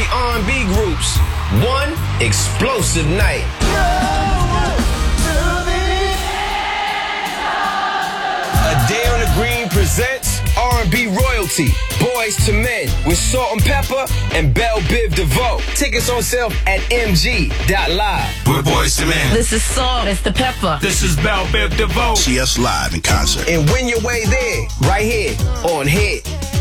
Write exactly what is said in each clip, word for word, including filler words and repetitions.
three R and B groups. One explosive night. A Day on the Green presents R and B royalty, Boys to Men, with Salt and Pepper and Belle Biv DeVoe. Tickets on sale at m g dot live. We're Boys to Men. This is Salt. It's the Pepper. This is Belle Biv DeVoe. See us live in concert. And win your way there, right here on Hit.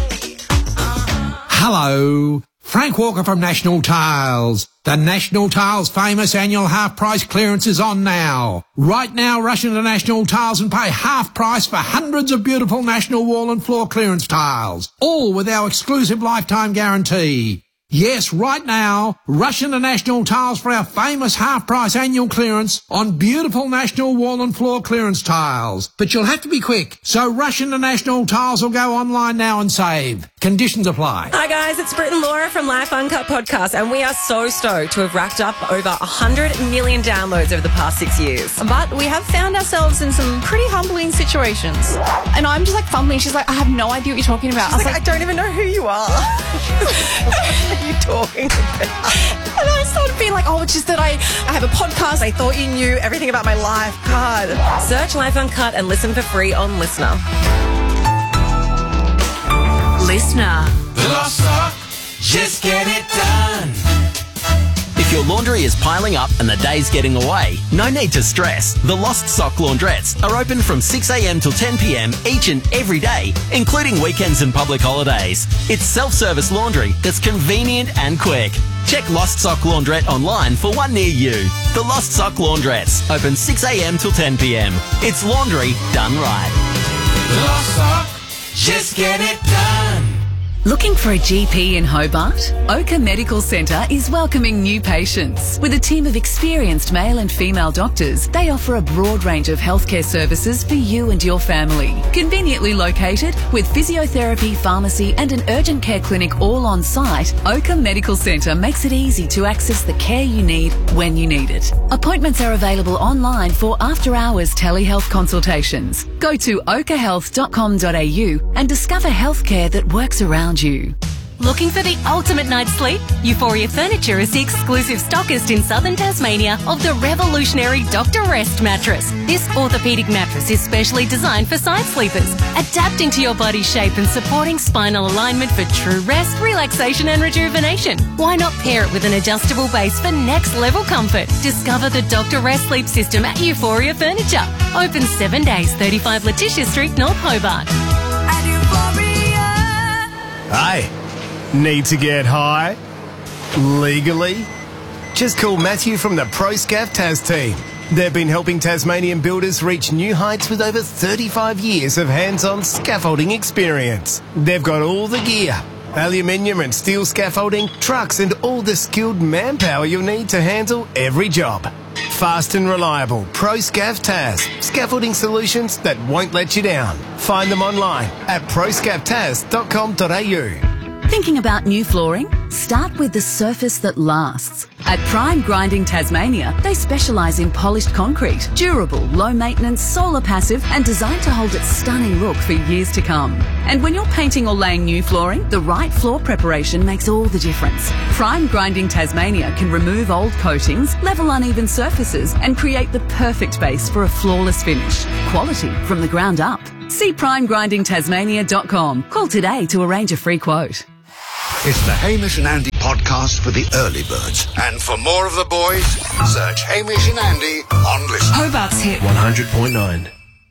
Hello, Frank Walker from National Tiles. The National Tiles famous annual half price clearance is on now. Right now, rush into National Tiles and pay half price for hundreds of beautiful National wall and floor clearance tiles, all with our exclusive lifetime guarantee. Yes, right now, rush into National Tiles for our famous half-price annual clearance on beautiful National wall and floor clearance tiles. But you'll have to be quick, so rush into National Tiles or go online now and save. Conditions apply. Hi guys, it's Britt and Laura from Life Uncut Podcast, and we are so stoked to have racked up over one hundred million downloads over the past six years. But we have found ourselves in some pretty humbling situations. And I'm just like fumbling. She's like, I have no idea what you're talking about. She's I was like, like, I don't even know who you are. What are you talking about? And I started being like, oh, it's just that I, I have a podcast. I thought you knew everything about my life. God. Search Life Uncut and listen for free on Listener. Listener. The Lost Sock, just get it done. If your laundry is piling up and the day's getting away, no need to stress. The Lost Sock Laundrettes are open from six a m till ten p m each and every day, including weekends and public holidays. It's self-service laundry that's convenient and quick. Check Lost Sock Laundrette online for one near you. The Lost Sock Laundrettes, open six a m till ten p m. It's laundry done right. The Lost Sock, just get it done. Looking for a G P in Hobart? Oka Medical Centre is welcoming new patients. With a team of experienced male and female doctors, they offer a broad range of healthcare services for you and your family. Conveniently located, with physiotherapy, pharmacy and an urgent care clinic all on site, Oka Medical Centre makes it easy to access the care you need when you need it. Appointments are available online for after-hours telehealth consultations. Go to oka health dot com dot a u and discover healthcare that works around you. Looking for the ultimate night's sleep? Euphoria Furniture is the exclusive stockist in southern Tasmania of the revolutionary Doctor Rest mattress. This orthopedic mattress is specially designed for side sleepers, adapting to your body's shape and supporting spinal alignment for true rest, relaxation and rejuvenation. Why not pair it with an adjustable base for next level comfort? Discover the Doctor Rest sleep system at Euphoria Furniture. Open seven days, thirty-five Letitia Street, North Hobart. At Euphoria. Hey, need to get high? Legally? Just call Matthew from the ProScaff Tas team. They've been helping Tasmanian builders reach new heights with over thirty-five years of hands-on scaffolding experience. They've got all the gear, aluminium and steel scaffolding, trucks and all the skilled manpower you'll need to handle every job. Fast and reliable, ProScaff Tas. Scaffolding solutions that won't let you down. Find them online at pro scaff tas dot com dot a u. Thinking about new flooring? Start with the surface that lasts. At Prime Grinding Tasmania, they specialise in polished concrete, durable, low maintenance, solar passive and designed to hold its stunning look for years to come. And when you're painting or laying new flooring, the right floor preparation makes all the difference. Prime Grinding Tasmania can remove old coatings, level uneven surfaces and create the perfect base for a flawless finish. Quality from the ground up. See prime grinding tasmania dot com. Call today to arrange a free quote. It's the Hamish and Andy podcast for the early birds. And for more of the boys, search Hamish and Andy on Listen. Hobart's Hit one hundred point nine.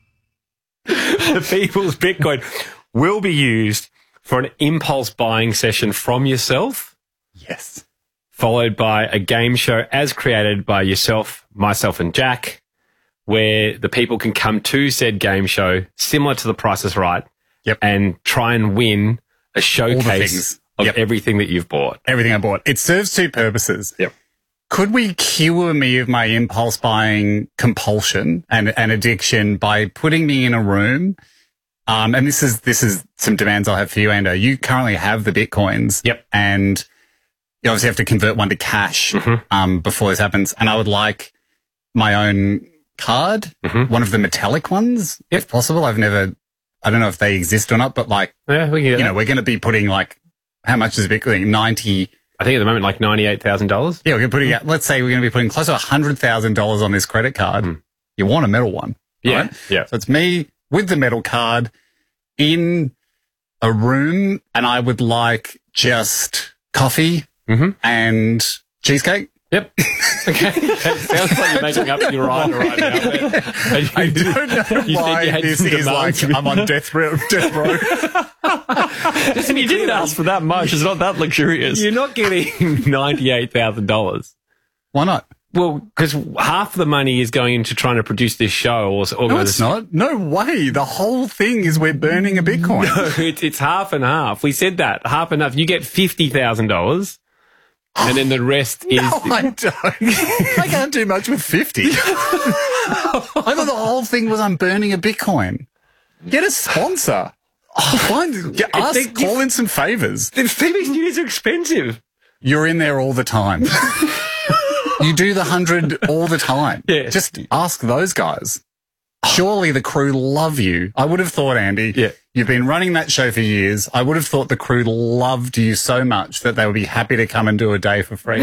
The People's Bitcoin will be used for an impulse buying session from yourself. Yes. Followed by a game show as created by yourself, myself and Jack, where the people can come to said game show, similar to The Price is Right, yep, and try and win a showcase of yep. everything that you've bought. Everything I bought. It serves two purposes. Yep. Could we cure me of my impulse buying compulsion and, and addiction by putting me in a room? Um, and this is, this is some demands I'll have for you, Ando. You currently have the Bitcoins. Yep. And you obviously have to convert one to cash, mm-hmm. um, before this happens. And I would like my own card, mm-hmm. one of the metallic ones, yep. if possible. I've never, I don't know if they exist or not, but like, yeah, we can get you that. know, we're going to be putting like, how much is Bitcoin? ninety I think at the moment, like ninety-eight thousand dollars. Yeah, we're going to put it, let's say we're going to be putting close to one hundred thousand dollars on this credit card. Mm. You want a metal one. Yeah. Right? Yeah. So it's me with the metal card in a room, and I would like just coffee mm-hmm. and cheesecake. Yep. Okay. It sounds like you're making up your rider right now. But I don't know you why said you this is like I'm on death row. Death row. Listen, you didn't ask for that much. It's not that luxurious. You're not getting ninety-eight thousand dollars. Why not? Well, because half the money is going into trying to produce this show. Or organize no, it's not. No way. The whole thing is we're burning a Bitcoin. No, it's, it's half and half. We said that. Half and half. You get fifty thousand dollars. And then the rest is... No, I don't. I can't do much with fifty. I thought the whole thing was I'm burning a Bitcoin. Get a sponsor. Oh, find, get, ask, they, call in some favours. The T V studios are expensive. You're in there all the time. You do the hundred all the time. Yeah. Just ask those guys. Surely the crew love you. I would have thought, Andy, yeah. You've been running that show for years. I would have thought the crew loved you so much that they would be happy to come and do a day for free.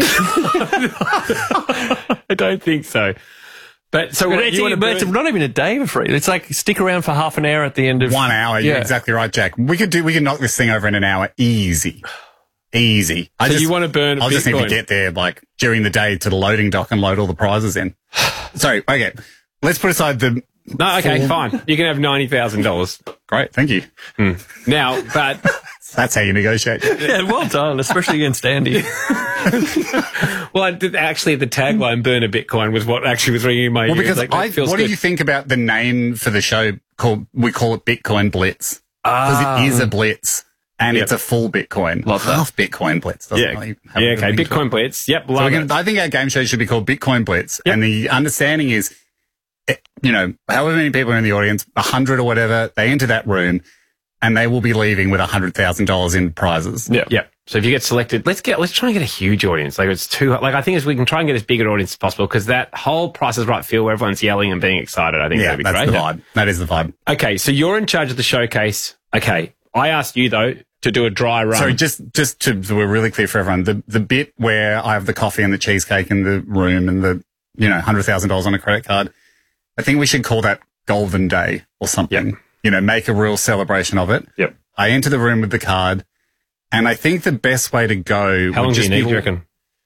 I don't think so. But so but what, it's, you but it's not even a day for free. It's like stick around for half an hour at the end of one hour. Yeah. You're exactly right, Jack. We could do. We could knock this thing over in an hour, easy, easy. I so just, you want to burn? A I just need to get there like during the day to the loading dock and load all the prizes in. Sorry. Okay. Let's put aside the. No, okay, full... fine. You can have ninety thousand dollars. Great, thank you. Mm. Now, but that's how you negotiate. Yeah, well done, especially against Andy. Well, I did, actually, the tagline "Burn a Bitcoin" was what actually was ringing in my well, ears. Because like, I, what good. do you think about the name for the show? Called we call it Bitcoin Blitz because ah. it is a blitz. And yep. it's a full Bitcoin. Love that. Half Bitcoin Blitz. Doesn't yeah, really yeah okay. Bitcoin Blitz. Yep, love so it. Gonna, I think our game show should be called Bitcoin Blitz. Yep. And the understanding is, you know, however many people are in the audience, a hundred or whatever, they enter that room and they will be leaving with a hundred thousand dollars in prizes. Yeah. Yeah. So if you get selected, let's get, let's try and get a huge audience. Like it's too, like I think as we can try and get as big an audience as possible because that whole Price is Right feel where everyone's yelling and being excited, I think yeah, that'd be that's great. the vibe. That is the vibe. Okay. So you're in charge of the showcase. Okay. I asked you though to do a dry run. Sorry, just, just to, so we're really clear for everyone. The, the bit where I have the coffee and the cheesecake in the room and the, you know, one hundred thousand dollars on a credit card, I think we should call that Golden Day or something. Yep. You know, make a real celebration of it. Yep. I enter the room with the card, and I think the best way to go. How long do you need, do you reckon?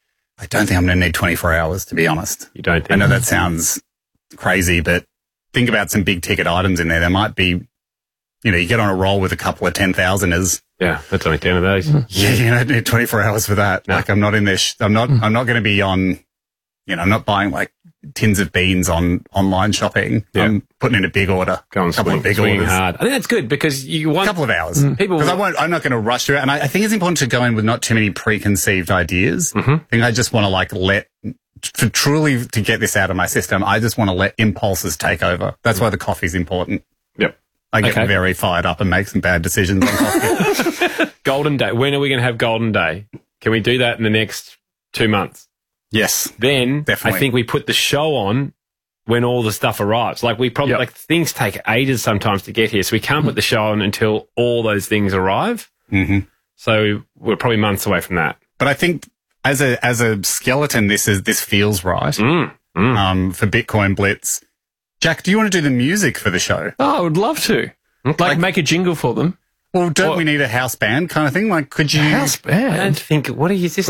I don't think I'm going to need twenty-four hours, to be honest. You don't think? I know that sounds crazy, but think about some big ticket items in there. There might be, you know, you get on a roll with a couple of ten thousanders. Yeah, that's only ten of those. Yeah, you don't need twenty-four hours for that. No. Like, I'm not in there. Sh- I'm not. I'm not going to be on. You know, I'm not buying like tins of beans on online shopping. Yeah. I'm putting in a big order. Go and swing, big swing hard. I think that's good because you want a couple of hours. Mm. People, because I won't. I'm not going to rush through it, and I, I think it's important to go in with not too many preconceived ideas. Mm-hmm. I think I just want to like let. For truly to get this out of my system, I just want to let impulses take over. That's why the coffee's important. Yep. I get okay. very fired up and make some bad decisions on coffee. Golden Day. When are we going to have Golden Day? Can we do that in the next two months? Yes. Then definitely. I think we put the show on when all the stuff arrives. Like we probably, yep. like things take ages sometimes to get here. So we can't mm-hmm. put the show on until all those things arrive. Mm-hmm. So we're probably months away from that. But I think as a, as a skeleton, this is, this feels right. Mm, mm. Um, for Bitcoin Blitz. Jack, do you want to do the music for the show? Oh, I would love to. Like, like make a jingle for them. Well, don't or, we need a house band kind of thing? Like, could you? House band? I don't think, what are you, is this